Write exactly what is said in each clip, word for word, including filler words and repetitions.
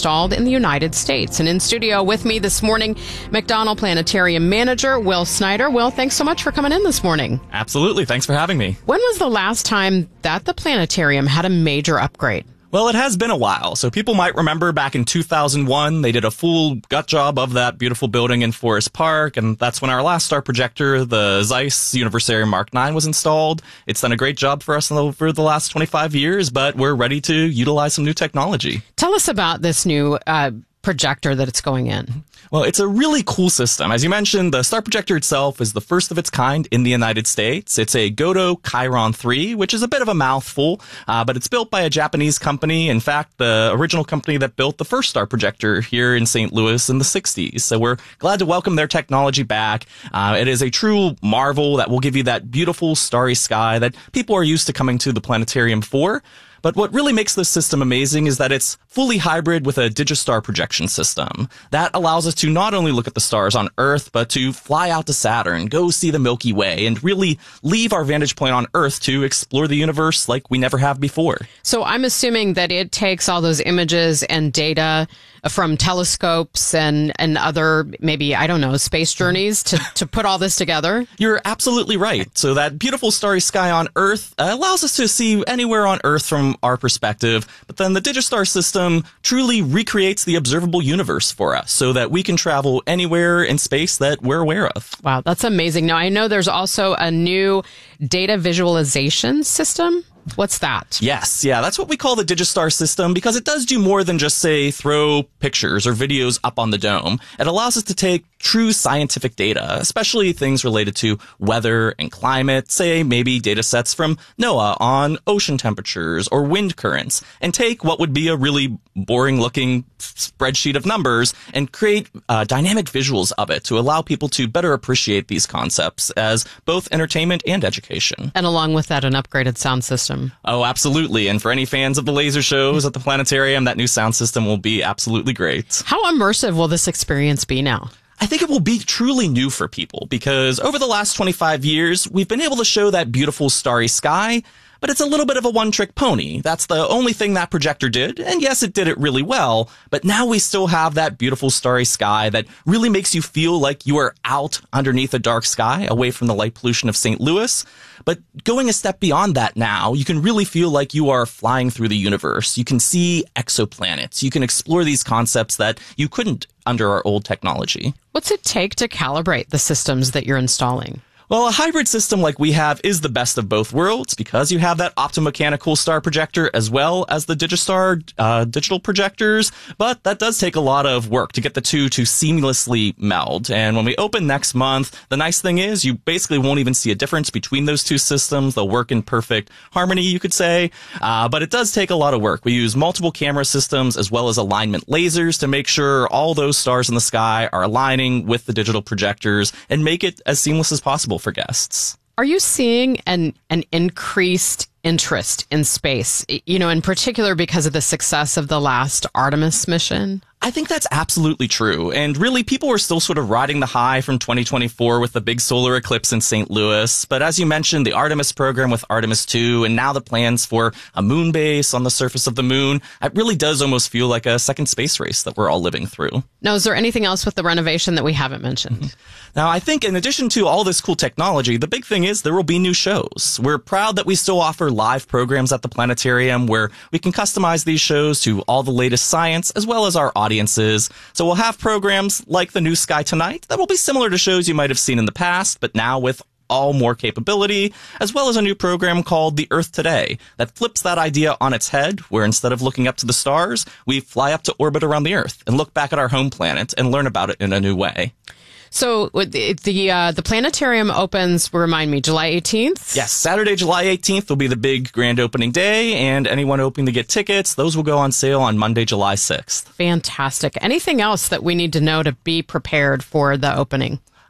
installed in the United States. And in studio with me this morning, McDonnell Planetarium Manager Will Snyder. Will, thanks so much for coming in this morning. Absolutely. Thanks for having me. When was the last time that the planetarium had a major upgrade? Well, it has been a while, so people might remember back in two thousand one, they did a full gut job of that beautiful building in Forest Park, and that's when our last star projector, the Zeiss Universarium Mark nine, was installed. It's done a great job for us over the last twenty-five years, but we're ready to utilize some new technology. Tell us about this new uh, projector that it's going in. Well, it's a really cool system. As you mentioned, the star projector itself is the first of its kind in the United States. It's a Goto Chiron three, which is a bit of a mouthful, uh, but it's built by a Japanese company. In fact, the original company that built the first star projector here in Saint Louis in the sixties. So we're glad to welcome their technology back. Uh, it is a true marvel that will give you that beautiful starry sky that people are used to coming to the planetarium for. But what really makes this system amazing is that it's fully hybrid with a Digistar projection system. That allows us to not only look at the stars on Earth, but to fly out to Saturn, go see the Milky Way, and really leave our vantage point on Earth to explore the universe like we never have before. So I'm assuming that it takes all those images and data from telescopes and, and other, maybe, I don't know, space journeys to, to put all this together? You're absolutely right. So that beautiful starry sky on Earth uh, allows us to see anywhere on Earth from our perspective, but then the Digistar system truly recreates the observable universe for us so that we can travel anywhere in space that we're aware of. Wow, that's amazing. Now, I know there's also a new data visualization system. What's that? Yes, yeah, that's what we call the Digistar system because it does do more than just, say, throw pictures or videos up on the dome. It allows us to take true scientific data, especially things related to weather and climate, say maybe data sets from NOAA on ocean temperatures or wind currents, and take what would be a really boring-looking spreadsheet of numbers and create uh, dynamic visuals of it to allow people to better appreciate these concepts as both entertainment and education. And along with that, an upgraded sound system. Oh, absolutely. And for any fans of the laser shows at the planetarium, that new sound system will be absolutely great. How immersive will this experience be now? I think it will be truly new for people because over the last twenty-five years, we've been able to show that beautiful starry sky, but it's a little bit of a one-trick pony. That's the only thing that projector did, and yes, it did it really well, but now we still have that beautiful starry sky that really makes you feel like you are out underneath a dark sky, away from the light pollution of Saint Louis. But going a step beyond that now, you can really feel like you are flying through the universe. You can see exoplanets. You can explore these concepts that you couldn't under our old technology. What's it take to calibrate the systems that you're installing? Well, a hybrid system like we have is the best of both worlds because you have that optomechanical star projector as well as the Digistar uh, digital projectors, but that does take a lot of work to get the two to seamlessly meld. And when we open next month, the nice thing is you basically won't even see a difference between those two systems. They'll work in perfect harmony, you could say, uh, but it does take a lot of work. We use multiple camera systems as well as alignment lasers to make sure all those stars in the sky are aligning with the digital projectors and make it as seamless as possible for guests. Are you seeing an an increased interest in space, you know, in particular because of the success of the last Artemis mission? I think that's absolutely true. And really, people were still sort of riding the high from twenty twenty-four with the big solar eclipse in Saint Louis. But as you mentioned, the Artemis program with Artemis two, and now the plans for a moon base on the surface of the moon, it really does almost feel like a second space race that we're all living through. Now, is there anything else with the renovation that we haven't mentioned? Now, I think in addition to all this cool technology, the big thing is there will be new shows. We're proud that we still offer live programs at the planetarium where we can customize these shows to all the latest science as well as our audiences. So we'll have programs like The New Sky Tonight that will be similar to shows you might have seen in the past, but now with all more capability, as well as a new program called The Earth Today that flips that idea on its head, where instead of looking up to the stars, we fly up to orbit around the Earth and look back at our home planet and learn about it in a new way. So the the, uh, the planetarium opens, remind me, July eighteenth? Yes, Saturday, July eighteenth will be the big grand opening day, and anyone hoping to get tickets, those will go on sale on Monday, July sixth. Fantastic. Anything else that we need to know to be prepared for the opening?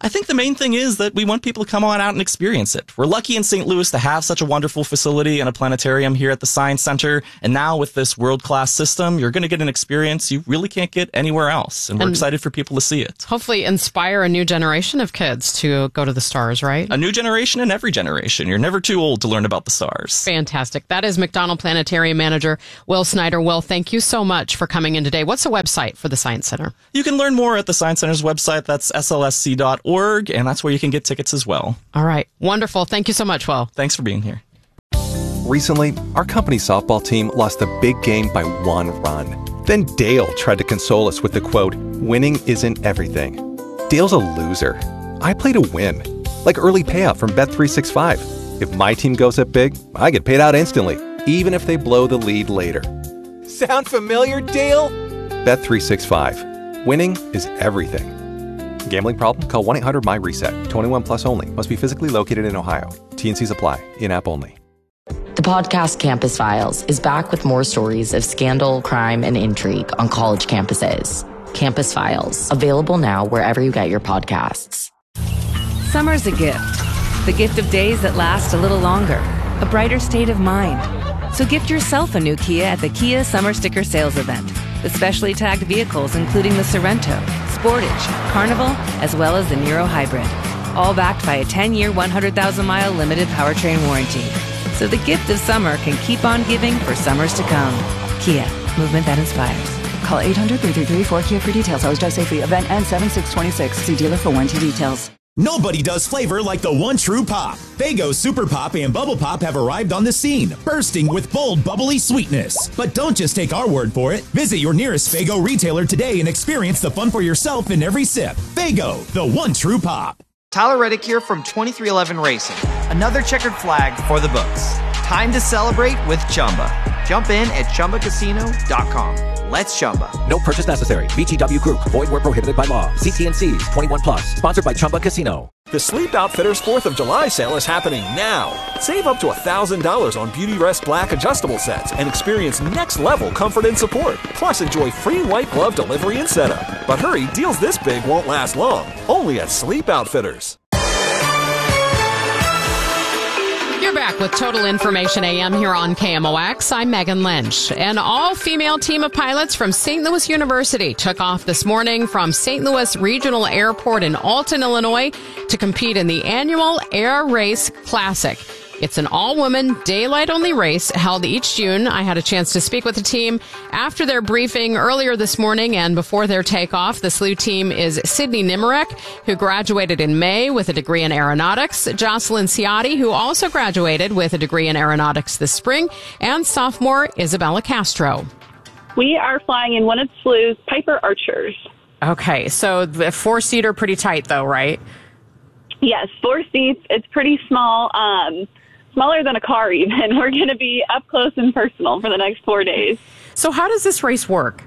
I think the main thing is that we want people to come on out and experience it. We're lucky in Saint Louis to have such a wonderful facility and a planetarium here at the Science Center. And now with this world-class system, you're going to get an experience you really can't get anywhere else. And we're and excited for people to see it. Hopefully inspire a new generation of kids to go to the stars, right? A new generation in every generation. You're never too old to learn about the stars. Fantastic. That is McDonald Planetarium Manager Will Snyder. Will, thank you so much for coming in today. What's the website for the Science Center? You can learn more at the Science Center's website. That's S L S C dot org, and that's where you can get tickets as well. All right. Wonderful. Thank you so much, Will. Thanks for being here. Recently, our company softball team lost a big game by one run. Then Dale tried to console us with the quote, "Winning isn't everything." Dale's a loser. I play to win. Like early payout from Bet three sixty-five. If my team goes up big, I get paid out instantly, even if they blow the lead later. Sound familiar, Dale? Bet three sixty-five. Winning is everything. Gambling problem? Call one eight hundred my reset. twenty-one plus only. Must be physically located in Ohio. T and Cs apply. In-app only. The podcast Campus Files is back with more stories of scandal, crime, and intrigue on college campuses. Campus Files, available now wherever you get your podcasts. Summer's a gift. The gift of days that last a little longer. A brighter state of mind. So gift yourself a new Kia at the Kia Summer Sticker Sales Event. With specially tagged vehicles including the Sorrento, Sportage, Carnival, as well as the Niro Hybrid. All backed by a ten-year, one hundred thousand mile limited powertrain warranty. So the gift of summer can keep on giving for summers to come. Kia, movement that inspires. Call eight hundred, three three three, four Kia for details. Always drive safely. Event ends seven six twenty-six. See dealer for warranty details. Nobody does flavor like the one true pop. Faygo Super Pop and Bubble Pop have arrived on the scene, bursting with bold, bubbly sweetness. But don't just take our word for it. Visit your nearest Faygo retailer today and experience the fun for yourself in every sip. Faygo, the one true pop. Tyler Reddick here from twenty-three eleven Racing. Another checkered flag for the books. Time to celebrate with Chumba. Jump in at Chumba Casino dot com. Let's Chumba. No purchase necessary. V G W Group. Void where prohibited by law. See T and C's. twenty-one plus. Sponsored by Chumba Casino. The Sleep Outfitters fourth of July sale is happening now. Save up to one thousand dollars on Beauty Rest Black adjustable sets and experience next-level comfort and support. Plus, enjoy free white glove delivery and setup. But hurry, deals this big won't last long. Only at Sleep Outfitters. You're back with Total Information A M here on K M O X. I'm Megan Lynch. An all-female team of pilots from Saint Louis University took off this morning from Saint Louis Regional Airport in Alton, Illinois, to compete in the annual Air Race Classic. It's an all-woman, daylight-only race held each June. I had a chance to speak with the team after their briefing earlier this morning and before their takeoff. The S L U team is Sydney Nimerek, who graduated in May with a degree in aeronautics, Jocelyn Ciotti, who also graduated with a degree in aeronautics this spring, and sophomore Isabella Castro. We are flying in one of S L U's Piper Archers. Okay, so the four-seater pretty tight, though, right? Yes, four seats. It's pretty small. Um... Smaller than a car, even. We're going to be up close and personal for the next four days. So how does this race work?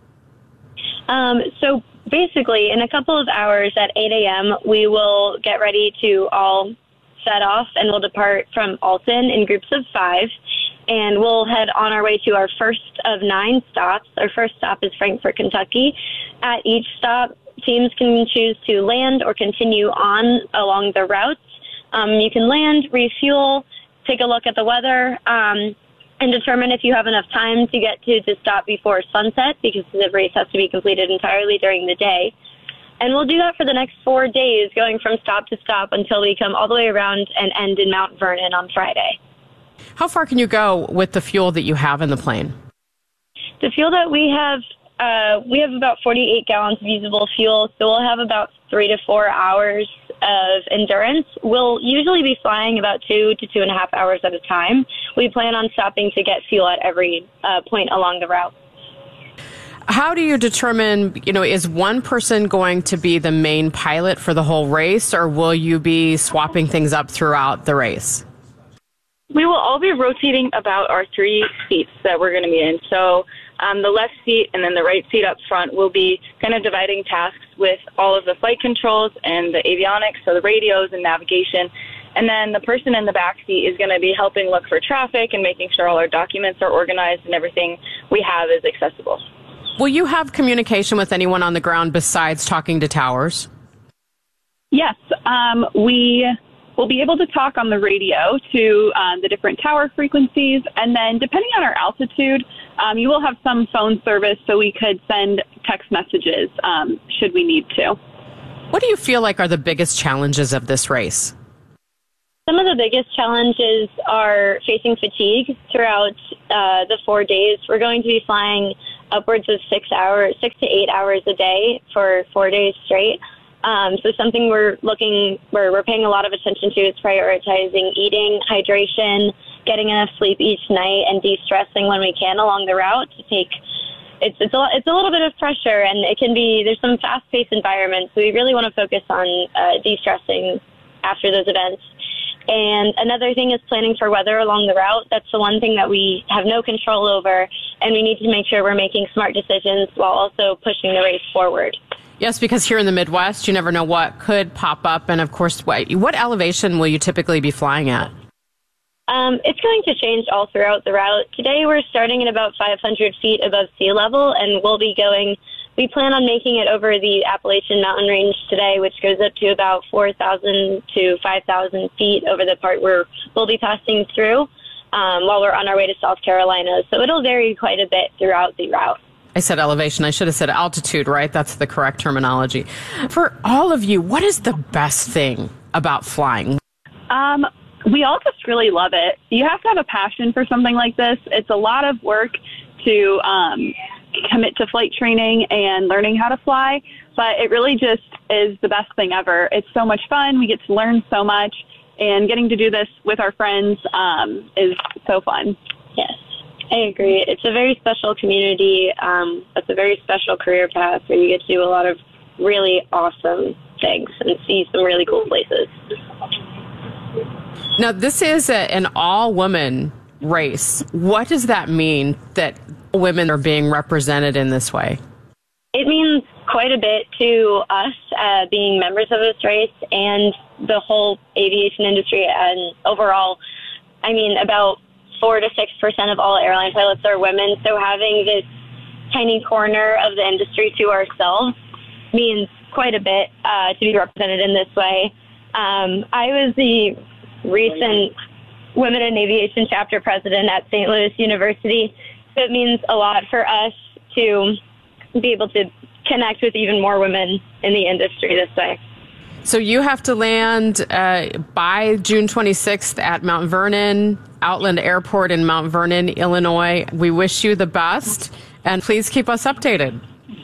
Um, so basically, in a couple of hours at eight a.m., we will get ready to all set off, and we'll depart from Alton in groups of five, and we'll head on our way to our first of nine stops. Our first stop is Frankfort, Kentucky. At each stop, teams can choose to land or continue on along the routes. Um, you can land, refuel, take a look at the weather, um, and determine if you have enough time to get to the stop before sunset, because the race has to be completed entirely during the day. And we'll do that for the next four days, going from stop to stop until we come all the way around and end in Mount Vernon on Friday. How far can you go with the fuel that you have in the plane? The fuel that we have, uh, we have about forty-eight gallons of usable fuel, so we'll have about three to four hours of endurance. We'll usually be flying about two to two and a half hours at a time. We plan on stopping to get fuel at every uh, point along the route. How do you determine, you know, is one person going to be the main pilot for the whole race, or will you be swapping things up throughout the race? We will all be rotating about our three seats that we're going to be in. So um, the left seat and then the right seat up front will be kind of dividing tasks with all of the flight controls and the avionics, so the radios and navigation. And then the person in the back seat is going to be helping look for traffic and making sure all our documents are organized and everything we have is accessible. Will you have communication with anyone on the ground besides talking to towers? Yes, um, we will be able to talk on the radio to um, the different tower frequencies, and then depending on our altitude, um, you will have some phone service, so we could send text messages um, should we need to. What do you feel like are the biggest challenges of this race? Some of the biggest challenges are facing fatigue throughout uh, the four days. We're going to be flying upwards of six hours, six to eight hours a day for four days straight. Um, so something we're looking, we're, we're paying a lot of attention to is prioritizing eating, hydration, getting enough sleep each night, and de-stressing when we can along the route to take. It's it's a it's a little bit of pressure, and it can be there's some fast-paced environments. So we really want to focus on uh, de-stressing after those events. And another thing is planning for weather along the route. That's the one thing that we have no control over, and we need to make sure we're making smart decisions while also pushing the race forward. Yes, because here in the Midwest, you never know what could pop up. And of course, what, what elevation will you typically be flying at? Um, it's going to change all throughout the route. Today, we're starting at about five hundred feet above sea level, and we'll be going, we plan on making it over the Appalachian Mountain Range today, which goes up to about four thousand to five thousand feet over the part where we'll be passing through um, while we're on our way to South Carolina. So it'll vary quite a bit throughout the route. I said elevation. I should have said altitude, right? That's the correct terminology. For all of you, what is the best thing about flying? Um, we all just really love it. You have to have a passion for something like this. It's a lot of work to um, commit to flight training and learning how to fly, but it really just is the best thing ever. It's so much fun. We get to learn so much, and getting to do this with our friends um, is so fun. Yes. I agree. It's a very special community. Um, it's a very special career path where you get to do a lot of really awesome things and see some really cool places. Now, this is a, an all-woman race. What does that mean that women are being represented in this way? It means quite a bit to us uh, being members of this race and the whole aviation industry and overall. I mean, about four to six percent of all airline pilots are women, so having this tiny corner of the industry to ourselves means quite a bit uh, to be represented in this way. Um, I was the recent Women in Aviation chapter president at Saint Louis University, so it means a lot for us to be able to connect with even more women in the industry this way. So you have to land uh, by June twenty-sixth at Mount Vernon, Outland Airport in Mount Vernon, Illinois. We wish you the best, and please keep us updated.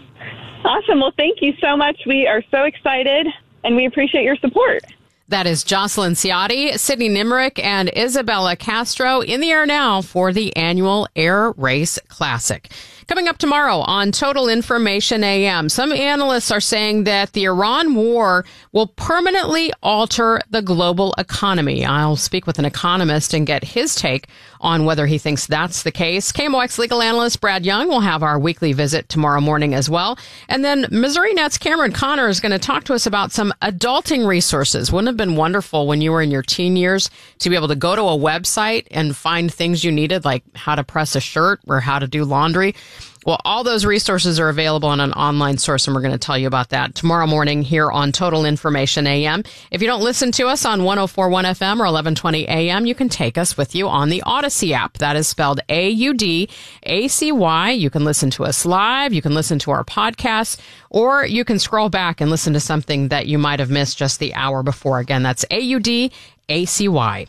Awesome. Well, thank you so much. We are so excited, and we appreciate your support. That is Jocelyn Ciotti, Sydney Nimerick, and Isabella Castro in the air now for the annual Air Race Classic. Coming up tomorrow on Total Information A M, some analysts are saying that the Iran war will permanently alter the global economy. I'll speak with an economist and get his take on whether he thinks that's the case. K M O X legal analyst Brad Young will have our weekly visit tomorrow morning as well. And then Missouri Net's Cameron Connor is going to talk to us about some adulting resources. Wouldn't it have been wonderful when you were in your teen years to be able to go to a website and find things you needed, like how to press a shirt or how to do laundry? Well, all those resources are available on an online source, and we're going to tell you about that tomorrow morning here on Total Information A M. If you don't listen to us on one oh four point one F M or eleven twenty A M, you can take us with you on the Odyssey app. That is spelled A U D A C Y. You can listen to us live, you can listen to our podcasts, or you can scroll back and listen to something that you might have missed just the hour before. Again, that's A U D A C Y.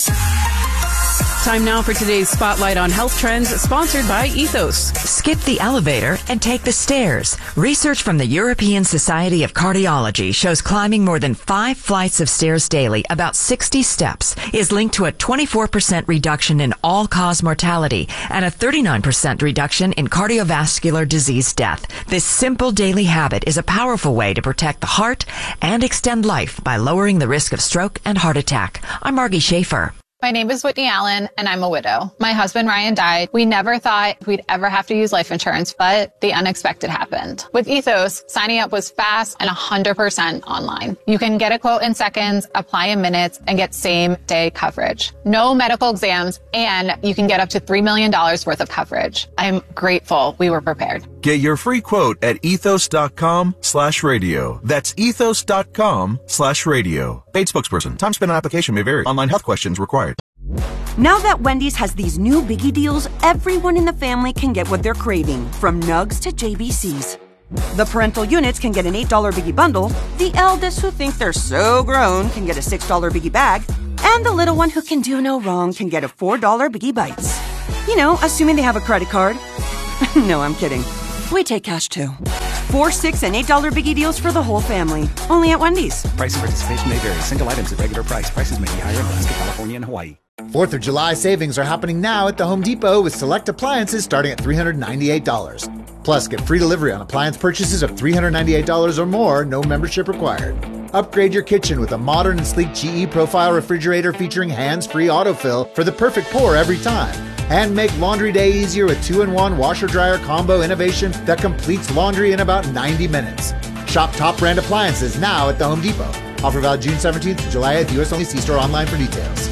Time now for today's Spotlight on Health Trends, sponsored by Ethos. Skip the elevator and take the stairs. Research from the European Society of Cardiology shows climbing more than five flights of stairs daily, about sixty steps, is linked to a twenty-four percent reduction in all-cause mortality and a thirty-nine percent reduction in cardiovascular disease death. This simple daily habit is a powerful way to protect the heart and extend life by lowering the risk of stroke and heart attack. I'm Margie Schaefer. My name is Whitney Allen, and I'm a widow. My husband, Ryan, died. We never thought we'd ever have to use life insurance, but the unexpected happened. With Ethos, signing up was fast and one hundred percent online. You can get a quote in seconds, apply in minutes, and get same-day coverage. No medical exams, and you can get up to three million dollars worth of coverage. I'm grateful we were prepared. Get your free quote at ethos.com slash radio. That's ethos.com slash radio. Paid spokesperson. Time spent on application may vary. Online health questions required. Now that Wendy's has these new biggie deals, everyone in the family can get what they're craving, from Nugs to J B Cs. The parental units can get an eight dollar biggie bundle, the eldest who think they're so grown can get a six dollar biggie bag, and the little one who can do no wrong can get a four dollar biggie bites. You know, assuming they have a credit card. No, I'm kidding. We take cash too. Four, six, and eight dollar biggie deals for the whole family. Only at Wendy's. Price and participation may vary. Single items at regular price. Prices may be higher in Alaska, California, and Hawaii. fourth of July savings are happening now at the Home Depot with select appliances starting at three hundred ninety-eight dollars. Plus, get free delivery on appliance purchases of three hundred ninety-eight dollars or more, no membership required. Upgrade your kitchen with a modern and sleek G E Profile refrigerator featuring hands-free autofill for the perfect pour every time. And make laundry day easier with two in one washer-dryer combo innovation that completes laundry in about ninety minutes. Shop top brand appliances now at the Home Depot. Offer valid June seventeenth to July eighth. U S only. See store online for details.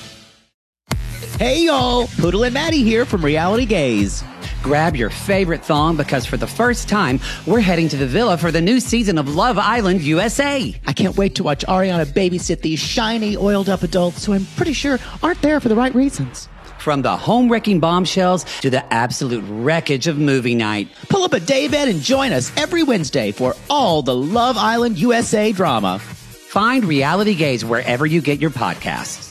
Hey y'all, Poodle and Maddie here from Reality Gaze. Grab your favorite thong because for the first time, we're heading to the villa for the new season of Love Island U S A. I can't wait to watch Ariana babysit these shiny, oiled-up adults who I'm pretty sure aren't there for the right reasons. From the home-wrecking bombshells to the absolute wreckage of movie night. Pull up a daybed and join us every Wednesday for all the Love Island U S A drama. Find Reality Gaze wherever you get your podcasts.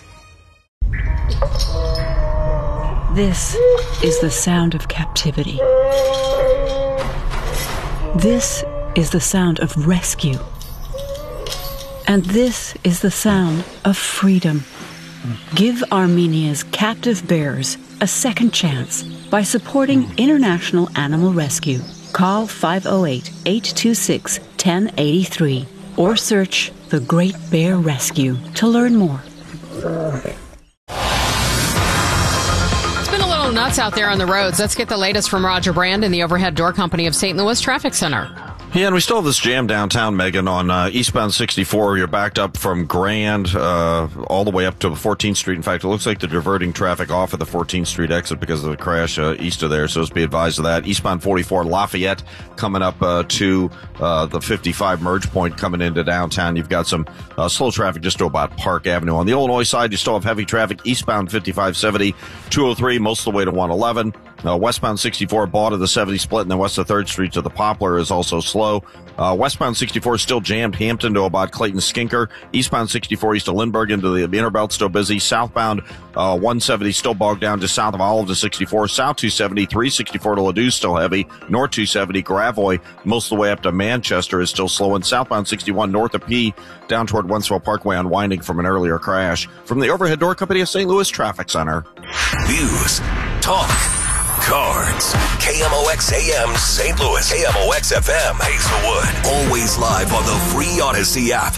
This is the sound of captivity. This is the sound of rescue. And this is the sound of freedom. Give Armenia's captive bears a second chance by supporting International Animal Rescue. Call five oh eight, eight two six, one oh eight three or search The Great Bear Rescue to learn more. It's been a little nuts out there on the roads. Let's get the latest from Roger Brand in the Overhead Door Company of Saint Louis Traffic Center. Yeah, and we still have this jam downtown, Megan, on uh, eastbound sixty-four. You're backed up from Grand uh, all the way up to fourteenth Street. In fact, it looks like they're diverting traffic off of the fourteenth Street exit because of the crash uh, east of there, so just be advised of that. Eastbound forty-four, Lafayette, coming up uh, to uh, the fifty-five merge point coming into downtown. You've got some uh, slow traffic just to about Park Avenue. On the Illinois side, you still have heavy traffic eastbound fifty-five seventy, two oh three, most of the way to one eleven. Uh, westbound sixty-four, Baugh to the seventy split, and then west of third Street to the Poplar is also slow. Uh, westbound sixty-four is still jammed, Hampton to about Clayton Skinker. Eastbound sixty-four east of Lindbergh into the inner belt, still busy. Southbound uh, one seventy still bogged down just south of Olive to sixty-four. South two seventy, three sixty-four to Ladue still heavy. North two seventy, Gravois, most of the way up to Manchester is still slow. And southbound sixty-one north of P down toward Wentzville Parkway unwinding from an earlier crash. From the Overhead Door Company of Saint Louis Traffic Center. News, talk, cards. K M O X A M Saint Louis. K M O X F M Hazelwood. Always live on the free Odyssey app.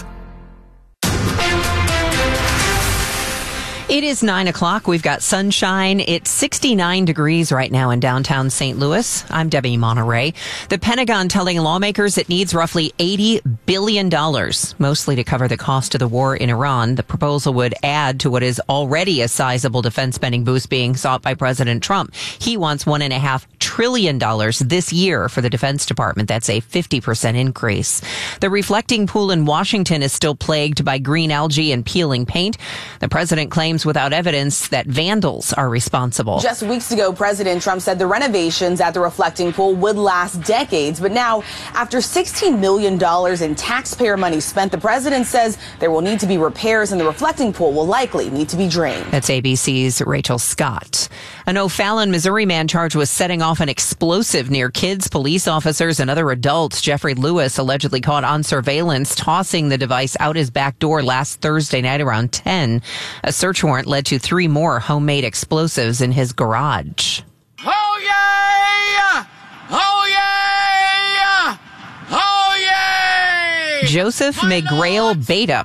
It is nine o'clock. We've got sunshine. It's sixty-nine degrees right now in downtown Saint Louis. I'm Debbie Monterey. The Pentagon telling lawmakers it needs roughly eighty billion dollars, mostly to cover the cost of the war in Iran. The proposal would add to what is already a sizable defense spending boost being sought by President Trump. He wants one and a half trillion dollars this year for the Defense Department. That's a fifty percent increase. The reflecting pool in Washington is still plagued by green algae and peeling paint. The president claims without evidence that vandals are responsible. Just weeks ago, President Trump said the renovations at the reflecting pool would last decades. But now, after sixteen million dollars in taxpayer money spent, the president says there will need to be repairs and the reflecting pool will likely need to be drained. That's A B C's Rachel Scott. An O'Fallon, Missouri man charged with setting off an explosive near kids, police officers, and other adults. Jeffrey Lewis allegedly caught on surveillance tossing the device out his back door last Thursday night around ten. A search warrant led to three more homemade explosives in his garage. Oh, yeah! Oh, yeah! Oh, yeah! Joseph McGrail Beta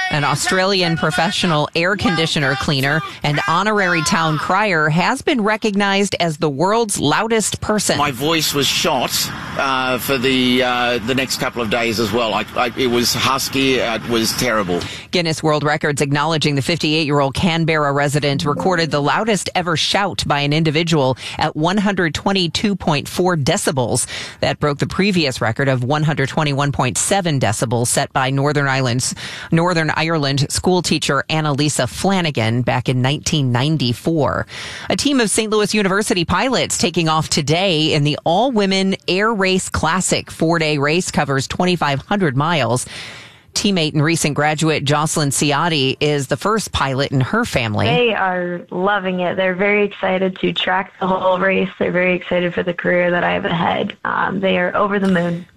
An Australian professional air conditioner cleaner and honorary town crier has been recognized as the world's loudest person. My voice was shot uh, for the uh, the next couple of days as well. I, I, it was husky. It was terrible. Guinness World Records acknowledging the fifty-eight-year-old Canberra resident recorded the loudest ever shout by an individual at one hundred twenty-two point four decibels. That broke the previous record of one hundred twenty-one point seven decibels set by Northern Ireland's Northern Ireland school teacher Annalisa Flanagan back in nineteen ninety-four. A team of Saint Louis University pilots taking off today in the all-women Air Race Classic. Four-day race covers twenty-five hundred miles. Teammate and recent graduate Jocelyn Ciotti is the first pilot in her family. They are loving it. They're very excited to track the whole race. They're very excited for the career that I have ahead. Um, they are over the moon.